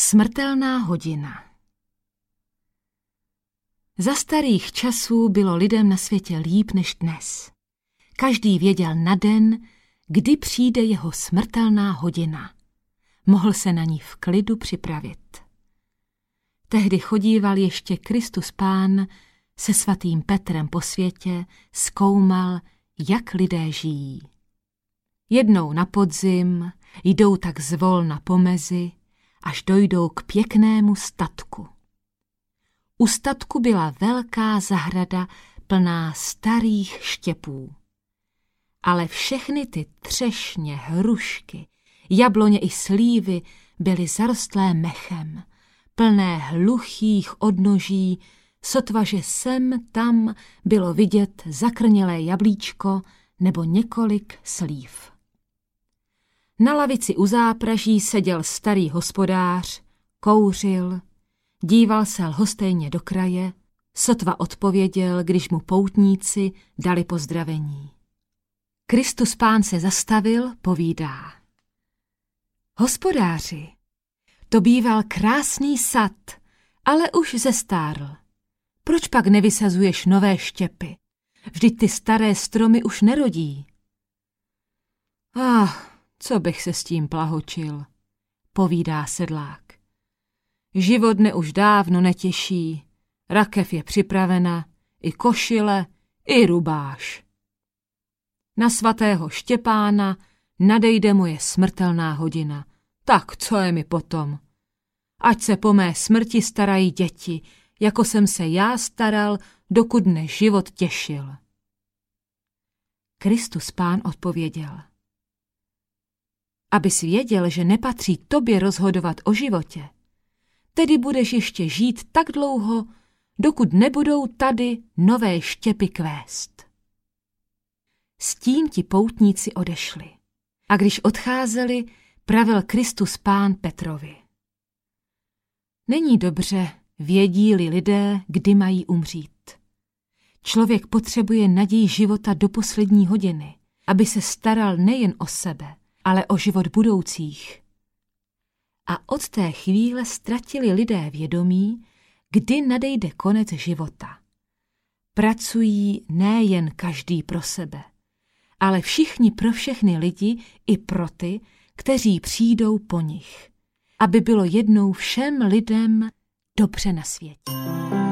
Smrtelná hodina. Za starých časů bylo lidem na světě líp než dnes. Každý věděl na den, kdy přijde jeho smrtelná hodina. Mohl se na ní v klidu připravit. Tehdy chodíval ještě Kristus Pán se svatým Petrem po světě, zkoumal, jak lidé žijí. Jednou na podzim jdou tak zvolna po mezi, až dojdou k pěknému statku. U statku byla velká zahrada plná starých štěpů. Ale všechny ty třešně, hrušky, jabloně i slívy byly zarostlé mechem, plné hluchých odnoží, sotva že sem tam bylo vidět zakrnělé jablíčko nebo několik slív. Na lavici u zápraží seděl starý hospodář, kouřil, díval se lhostejně do kraje, sotva odpověděl, když mu poutníci dali pozdravení. Kristus Pán se zastavil, povídá. Hospodáři, to býval krásný sad, ale už zestárl. Proč pak nevysazuješ nové štěpy? Vždyť ty staré stromy už nerodí. Co bych se s tím plahočil, povídá sedlák. Život mne už dávno netěší, rakev je připravena, i košile, i rubáš. Na svatého Štěpána nadejde moje smrtelná hodina, tak co je mi potom? Ať se po mé smrti starají děti, jako jsem se já staral, dokud mne život těšil. Kristus Pán odpověděl. Abys věděl, že nepatří tobě rozhodovat o životě, tedy budeš ještě žít tak dlouho, dokud nebudou tady nové štěpy kvést. S tím ti poutníci odešli. A když odcházeli, pravil Kristus Pán Petrovi. Není dobře, vědí-li lidé, kdy mají umřít. Člověk potřebuje naději života do poslední hodiny, aby se staral nejen o sebe, ale o život budoucích. A od té chvíle ztratili lidé vědomí, kdy nadejde konec života. Pracují nejen každý pro sebe, ale všichni pro všechny lidi i pro ty, kteří přijdou po nich, aby bylo jednou všem lidem dobře na světě.